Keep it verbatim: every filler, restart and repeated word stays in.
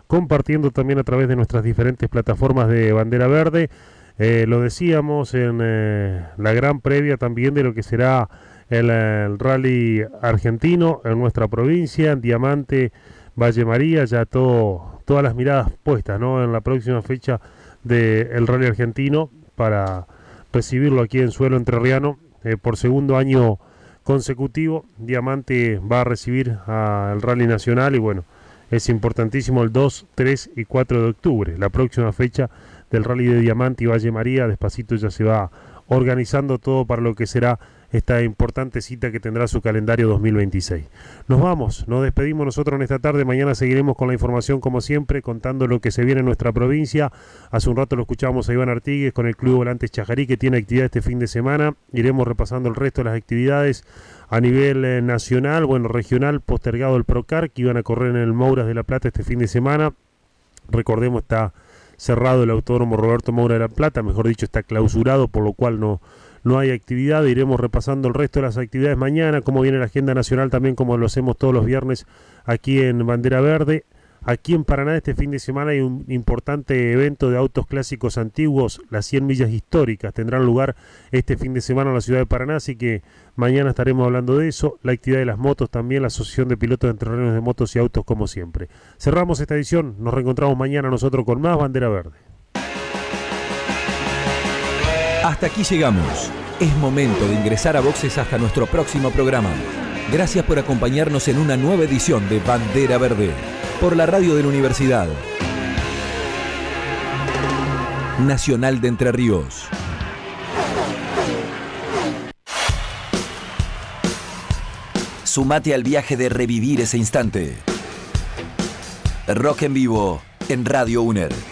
compartiendo también a través de nuestras diferentes plataformas de Bandera Verde. Eh, lo decíamos en eh, la gran previa también de lo que será el, el rally argentino en nuestra provincia, en Diamante, Valle María, ya todo, todas las miradas puestas, ¿no?, en la próxima fecha del rally argentino para recibirlo aquí en suelo entrerriano eh, por segundo año consecutivo. Diamante va a recibir al rally nacional y bueno, es importantísimo el dos, tres y cuatro de octubre, la próxima fecha del rally de Diamante y Valle María. Despacito ya se va organizando todo para lo que será esta importante cita que tendrá su calendario dos mil veintiséis. Nos vamos, nos despedimos nosotros en esta tarde. Mañana seguiremos con la información como siempre, contando lo que se viene en nuestra provincia. Hace un rato lo escuchábamos a Iván Artigues con el Club Volantes Chajarí, que tiene actividad este fin de semana. Iremos repasando el resto de las actividades a nivel eh, nacional, bueno, regional, postergado el Procar, que iban a correr en el Mouras de La Plata este fin de semana. Recordemos, está cerrado el Autódromo Roberto Moura de La Plata, mejor dicho, está clausurado, por lo cual no, no hay actividad. Iremos repasando el resto de las actividades mañana, cómo viene la agenda nacional también, como lo hacemos todos los viernes aquí en Bandera Verde. Aquí en Paraná este fin de semana hay un importante evento de autos clásicos antiguos, las cien millas históricas tendrán lugar este fin de semana en la ciudad de Paraná, así que mañana estaremos hablando de eso. La actividad de las motos también, la Asociación de Pilotos de Entrerrianos de Motos y Autos como siempre. Cerramos esta edición, nos reencontramos mañana nosotros con más Bandera Verde. Hasta aquí llegamos. Es momento de ingresar a boxes hasta nuestro próximo programa. Gracias por acompañarnos en una nueva edición de Bandera Verde, por la radio de la Universidad Nacional de Entre Ríos. Sumate al viaje de revivir ese instante. Rock en vivo en Radio UNER.